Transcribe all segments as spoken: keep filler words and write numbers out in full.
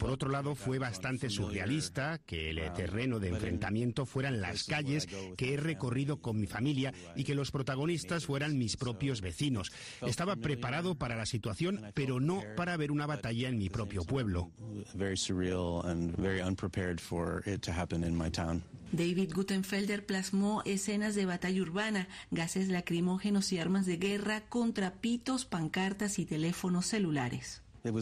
por otro lado fue bastante surrealista que el terreno de enfrentamiento fueran las calles que he recorrido con mi familia y que los protagonistas fueran mis propios vecinos. Estaba preparado para la situación, pero no para ver una batalla en mi propio pueblo. David Gutenfelder plasmó escenas de batalla urbana, gases lacrimógenos y armas de guerra contra pitos, pancartas y teléfonos celulares.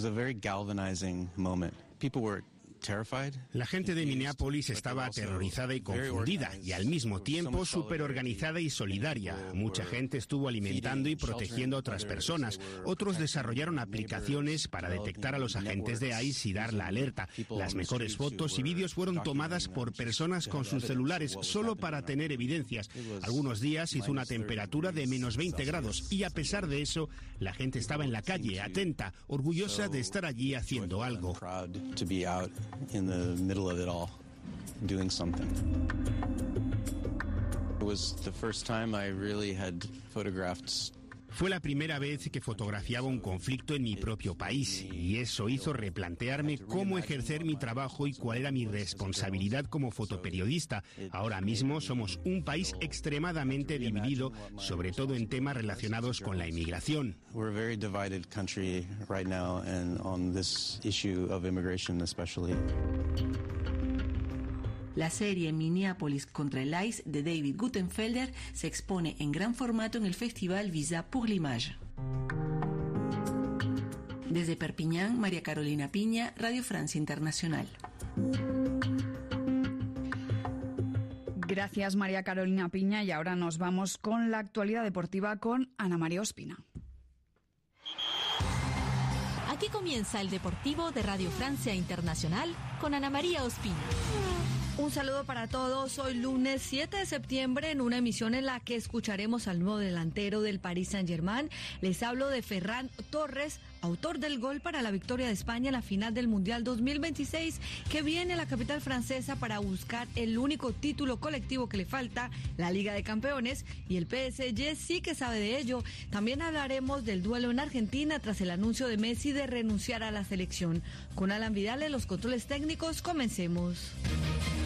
La gente de Minneapolis estaba aterrorizada y confundida, y al mismo tiempo súper organizada y solidaria. Mucha gente estuvo alimentando y protegiendo a otras personas. Otros desarrollaron aplicaciones para detectar a los agentes de I C E y dar la alerta. Las mejores fotos y vídeos fueron tomadas por personas con sus celulares solo para tener evidencias. Algunos días hizo una temperatura de menos veinte grados y a pesar de eso, la gente estaba en la calle, atenta, orgullosa de estar allí haciendo algo. In the middle of it all, doing something. It was the first time I really had photographed. Fue la primera vez que fotografiaba un conflicto en mi propio país y eso hizo replantearme cómo ejercer mi trabajo y cuál era mi responsabilidad como fotoperiodista. Ahora mismo somos un país extremadamente dividido, sobre todo en temas relacionados con la inmigración. We're a very divided country right now and on this issue of immigration especially. La serie Minneapolis contra el I C E de David Gutenfelder se expone en gran formato en el festival Visa pour l'Image. Desde Perpiñán, María Carolina Piña, Radio Francia Internacional. Gracias, María Carolina Piña, y ahora nos vamos con la actualidad deportiva con Ana María Ospina. Aquí comienza el Deportivo de Radio Francia Internacional con Ana María Ospina. Un saludo para todos. Hoy lunes siete de septiembre en una emisión en la que escucharemos al nuevo delantero del Paris Saint-Germain. Les hablo de Ferran Torres, autor del gol para la victoria de España en la final del Mundial dos mil veintiséis, que viene a la capital francesa para buscar el único título colectivo que le falta, la Liga de Campeones, y el P S G sí que sabe de ello. También hablaremos del duelo en Argentina tras el anuncio de Messi de renunciar a la selección. Con Alan Vidal en los controles técnicos, comencemos.